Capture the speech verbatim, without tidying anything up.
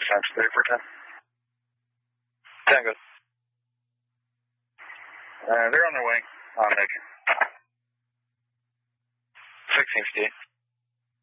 times three for ten. Tango. Uh, they're on their way. On Nick. sixteen Steve.